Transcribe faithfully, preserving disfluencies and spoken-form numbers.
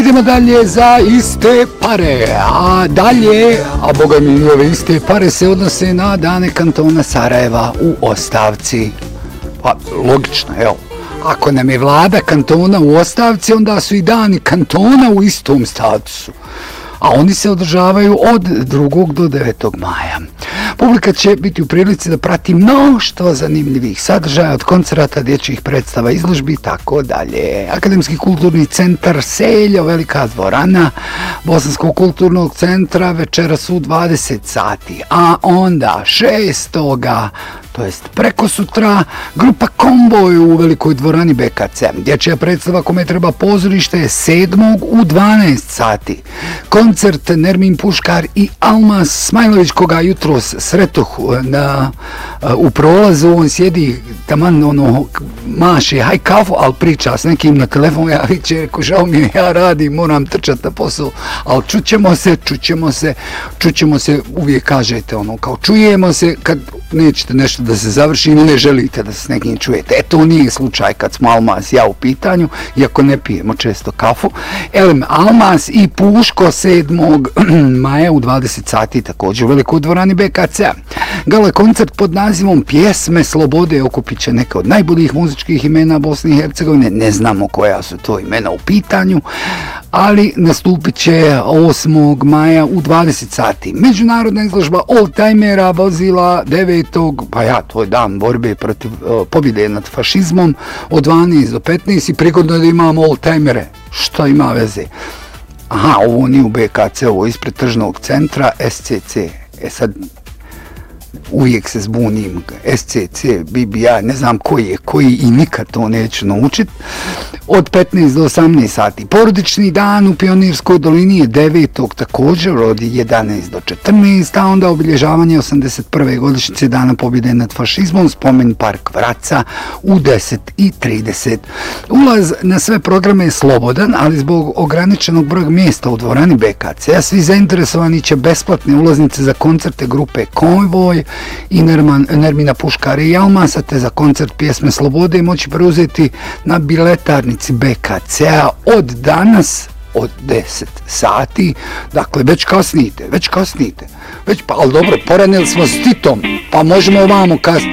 Idemo dalje za iste pare, a dalje, a boga mi ove iste pare se odnose na dane kantona Sarajeva u ostavci. Pa, logično, evo. Ako nam je vlada kantona u ostavci, onda su i dani kantona u istom statusu. A oni se održavaju od drugog do devetog maja. Publika će biti u prilici da prati mnoštvo zanimljivih sadržaja od koncerata, dječjih predstava, izložbi i tako dalje. Akademski kulturni centar Seljo, Velika dvorana Bosanskog kulturnog centra večeras u dvadeset sati. A onda šestoga to jest preko sutra, grupa Komboj u Velikoj dvorani B K C. Dječja predstava kome treba pozorište je sedmog u dvanaest sati. Koncert Nermin Puškar i Almas Smajlović, koga jutros sretoh na, u prolazu, on sjedi taman ono, maše haj kafu, ali priča s nekim na telefonu, ja viće, ko žao mi je, ja radim, moram trčati na posao, ali čućemo se, čućemo se, čućemo se, uvijek kažete ono, kao čujemo se kad nećete nešto da se završi ili ne želite da se s nekim čujete. E, to nije slučaj kad smo Almas i ja u pitanju, iako ne pijemo često kafu. Elem, Almas i Puško sedmog maja u dvadeset sati također u Velikoj dvorani B K C. Gala koncert pod nazivom Pjesme slobode okupit će neke od najboljih muzičkih imena Bosne i Hercegovine. Ne znamo koja su to imena u pitanju, ali nastupit će osmog maja u dvadeset sati. Međunarodna izložba oldtimera vozila devetog pa ja, to je dan borbe protiv uh, pobjede nad fašizmom od dvanaest do petnaest i prigodno da imamo oldtimere. Što ima veze? Aha, ovo nije u B K C, ovo ispred tržnog centra S C C. E sad, uvijek se zbunim, S C C, B B I, ne znam koji je koji i nikad to neću naučiti, od petnaest do osamnaest sati. Porodični dan u Pionirskoj dolini je devetog također od jedanaest do četrnaest, a onda obilježavanje osamdeset prve godišnjice dana pobjede nad fašizmom, spomen park Vraca u deset i trideset. Ulaz na sve programe je slobodan, ali zbog ograničenog broja mjesta u dvorani B K C, svi zainteresovani će besplatne ulaznice za koncerte grupe Konvoj i Nerman, Nermina Puškara i Almasa, te za koncert Pjesme slobode moći preuzeti na biletarnici B K C-a od danas od deset sati. Dakle, već kasnite, već kasnite. Već, pa, ali dobro, poranili smo s Titom, pa možemo ovamo kasniti.